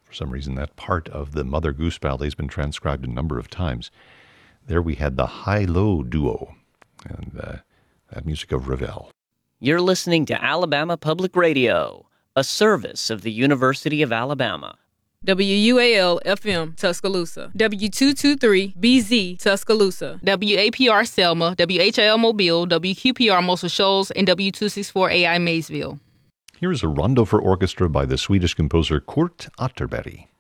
For some reason, that part of the Mother Goose Ballet has been transcribed a number of times. There we had the High-Low Duo, and that music of Ravel. You're listening to Alabama Public Radio, a service of the University of Alabama. WUAL-FM, Tuscaloosa. W223-BZ, Tuscaloosa. WAPR Selma, WHIL Mobile, WQPR Muscle Shoals, and W264AI Maysville. Here's a rondo for orchestra by the Swedish composer Kurt Atterberg.